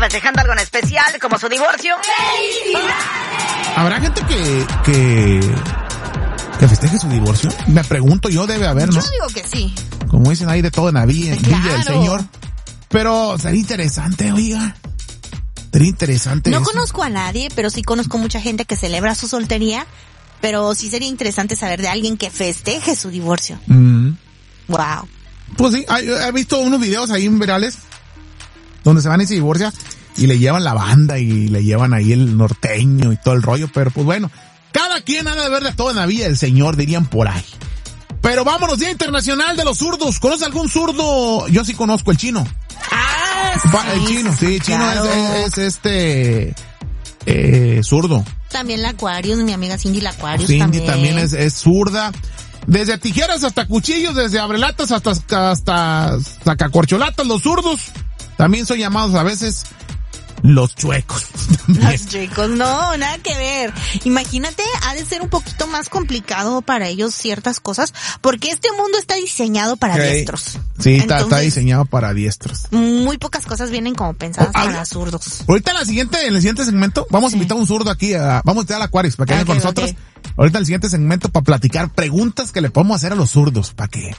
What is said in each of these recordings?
festejando algo en especial, como su divorcio. ¿Habrá gente que festeje su divorcio? Me pregunto yo, debe haber, ¿no? Yo digo que sí. Como dicen ahí de todo en la Villa del Claro. Señor. Pero sería interesante, oiga. Sería interesante. No eso. conozco a nadie, pero sí conozco mucha gente que celebra su soltería. Pero sí sería interesante saber de alguien que festeje su divorcio. Wow. Pues sí, he visto unos videos ahí virales donde se van y se divorcian y le llevan la banda y le llevan ahí el norteño y todo el rollo, pero pues bueno, cada quien ha de ver de todo en la vida del Señor, dirían por ahí. Pero vámonos, Día Internacional de los Zurdos. ¿Conoce algún zurdo? Yo sí conozco, el Chino. El Chino, sí, Chino claro. es zurdo. También la Aquarius, mi amiga Cindy la Aquarius Cindy también es zurda. Desde tijeras hasta cuchillos, desde abrelatas hasta sacacorcholatas, los zurdos también son llamados a veces los chuecos. Los chicos, no, nada que ver. Imagínate, ha de ser un poquito más complicado para ellos ciertas cosas, porque este mundo está diseñado para diestros. Sí, está diseñado para diestros. Muy pocas cosas vienen como pensadas para zurdos. Ahorita en el siguiente segmento, vamos a invitar a un zurdo aquí, vamos a invitar al Aquarius para que venga con nosotros. Ahorita en el siguiente segmento para platicar preguntas que le podemos hacer a los zurdos, para que...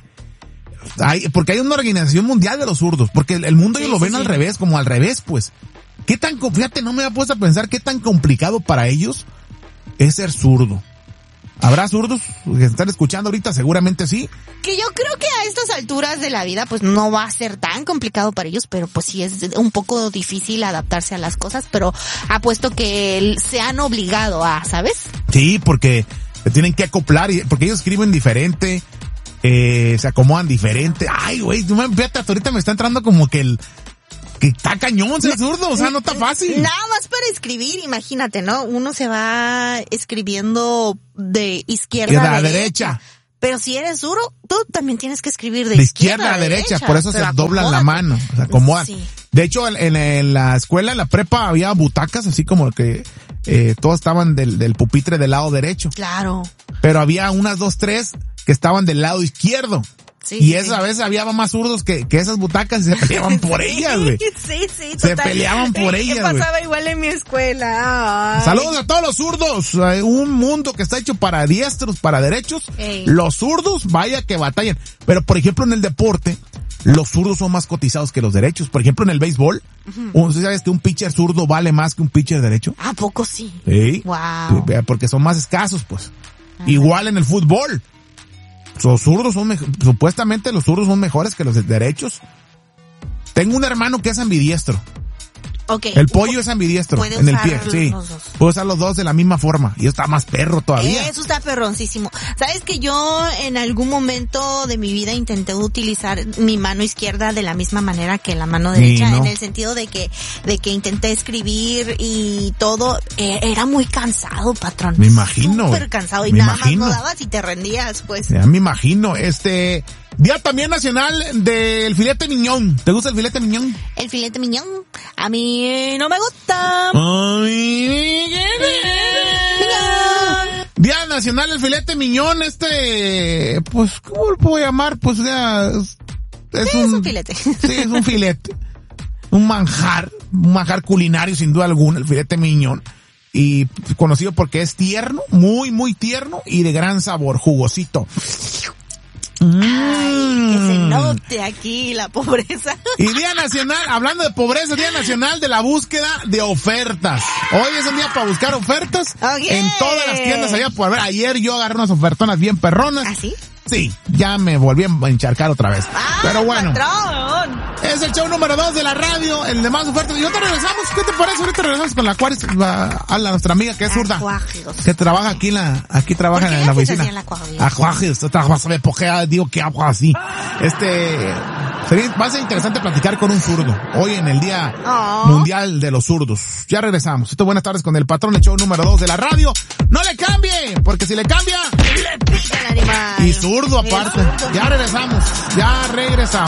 porque hay una organización mundial de los zurdos, porque el mundo ellos lo ven al revés, como al revés, pues. Fíjate, no me había puesto a pensar qué tan complicado para ellos es ser zurdo. ¿Habrá zurdos que están escuchando ahorita? Seguramente sí. Que yo creo que a estas alturas de la vida pues no va a ser tan complicado para ellos, pero pues sí es un poco difícil adaptarse a las cosas, pero apuesto que se han obligado a, ¿sabes? Sí, porque se tienen que acoplar, porque ellos escriben diferente, se acomodan diferente. Ay, güey, fíjate, ahorita me está entrando como que está cañón ser zurdo, o sea, no está fácil. Nada más para escribir, imagínate, ¿no? Uno se va escribiendo de izquierda a derecha. Pero si eres zurdo, tú también tienes que escribir de izquierda a derecha. Por eso se doblan la mano, se acomodan. Sí. De hecho, en la escuela, en la prepa, había butacas, así como que todos estaban del pupitre del lado derecho. Claro. Pero había unas 2, 3 que estaban del lado izquierdo. Sí, y a veces había más zurdos que esas butacas y se peleaban por ellas, güey. Sí, se peleaban por ellas, güey. Pasaba igual en mi escuela. Ay. Saludos a todos los zurdos. Un mundo que está hecho para diestros, para derechos. Ey. Los zurdos, vaya que batallan. Pero, por ejemplo, en el deporte, los zurdos son más cotizados que los derechos. Por ejemplo, en el béisbol, ¿usted sabe que un pitcher zurdo vale más que un pitcher derecho? ¿A poco sí? Sí. Wow. Porque son más escasos, pues. Igual en el fútbol. Los zurdos supuestamente los zurdos son mejores que los derechos. Tengo un hermano que es ambidiestro. Okay. El pollo es ambidiestro en el pie, sí. Puede usar los dos de la misma forma y está más perro todavía. Eso está perroncísimo. Sabes que yo en algún momento de mi vida intenté utilizar mi mano izquierda de la misma manera que la mano derecha, en el sentido de que intenté escribir y todo. Era muy cansado, patrón. Me imagino. Súper cansado y nada más no dabas y te rendías, pues. Ya me imagino. Día también nacional del filete miñón. ¿Te gusta el filete miñón? El filete miñón. A mí no me gusta. Día nacional del filete miñón. Pues, ¿cómo lo puedo llamar? Pues, es un filete. Sí, es un filete. Un manjar culinario sin duda alguna, el filete miñón. Y conocido porque es tierno, muy, muy tierno y de gran sabor, jugosito. Ay, que se note aquí la pobreza. Y Día Nacional, hablando de pobreza, Día Nacional de la búsqueda de ofertas. Hoy es un día para buscar ofertas en todas las tiendas allá por ver. Ayer yo agarré unas ofertonas bien perronas. ¿Ah, sí? Sí, ya me volví a encharcar otra vez. Pero bueno, patrón. Es el show número 2 de la radio, el de más ofertas. Y ahorita regresamos, ¿qué te parece? Ahorita regresamos con la Aquarius, a nuestra amiga que es zurda, que trabaja aquí trabaja en la oficina. Aquarius, vas a ver por qué digo que hago así. Va a ser interesante platicar con un zurdo hoy en el Día Mundial de los Zurdos. Ya regresamos. Esto, buenas tardes con el patrón, el show número 2 de la radio. No le cambie, porque si le cambia, le pica el animal. Y zurdo aparte. Ya regresamos.